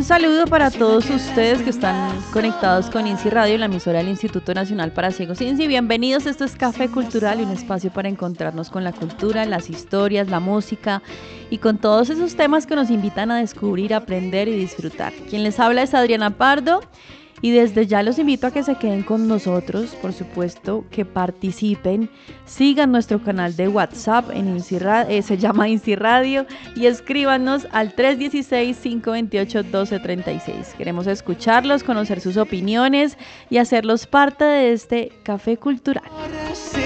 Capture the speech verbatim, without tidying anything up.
Un saludo para todos ustedes que están conectados con INSI Radio, la emisora del Instituto Nacional para Ciegos INSI. Bienvenidos, esto es Café Cultural, un espacio para encontrarnos con la cultura, las historias, la música y con todos esos temas que nos invitan a descubrir, aprender y disfrutar. Quien les habla es Adriana Pardo. Y desde ya los invito a que se queden con nosotros, por supuesto, que participen, sigan nuestro canal de WhatsApp, en INSI Radio, eh, se llama INSI Radio, y escríbanos al tres uno seis, cinco dos ocho, uno dos tres seis. Queremos escucharlos, conocer sus opiniones y hacerlos parte de este Café Cultural.